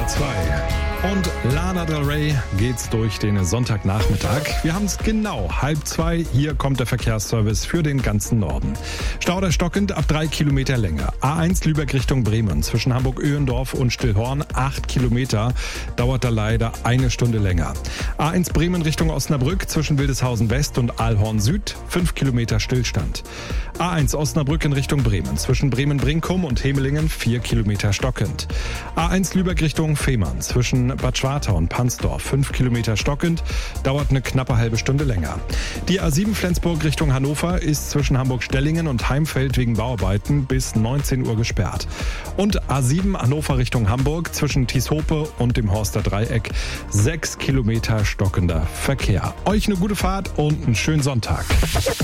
2. Und Lana Del Rey geht's durch den Sonntagnachmittag. Wir haben es genau 1:30. Hier kommt der Verkehrsservice für den ganzen Norden. Stauder stockend ab 3 Kilometer Länge. A1 Lübeck Richtung Bremen. Zwischen Hamburg-Öhendorf und Stillhorn 8 Kilometer. Dauert da leider eine Stunde länger. A1 Bremen Richtung Osnabrück. Zwischen Wildeshausen West und Aalhorn Süd. 5 Kilometer Stillstand. A1 Osnabrück in Richtung Bremen. Zwischen Bremen-Brinkum und Hemelingen 4 Kilometer stockend. A1 Lübeck Richtung Fehmarn. Zwischen Bad Schwartau und Pansdorf 5 Kilometer stockend, dauert eine knappe halbe Stunde länger. Die A7 Flensburg Richtung Hannover ist zwischen Hamburg-Stellingen und Heimfeld wegen Bauarbeiten bis 19 Uhr gesperrt. Und A7 Hannover Richtung Hamburg zwischen Tieshope und dem Horster Dreieck 6 Kilometer stockender Verkehr. Euch eine gute Fahrt und einen schönen Sonntag.